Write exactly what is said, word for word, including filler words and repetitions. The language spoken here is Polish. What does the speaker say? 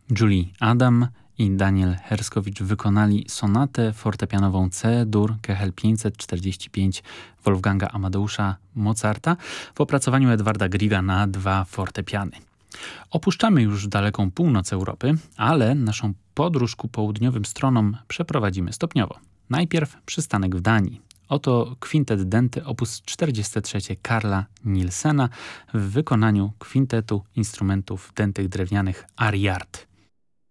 Julie Adam i Daniel Herskowicz wykonali sonatę fortepianową C-dur K H L pięćset czterdzieści pięć Wolfganga Amadeusza Mozarta w opracowaniu Edwarda Griega na dwa fortepiany. Opuszczamy już daleką północ Europy, ale naszą podróż ku południowym stronom przeprowadzimy stopniowo. Najpierw przystanek w Danii. Oto kwintet denty op. czterdzieści trzy Karla Nielsena w wykonaniu kwintetu instrumentów dętych drewnianych Ariard.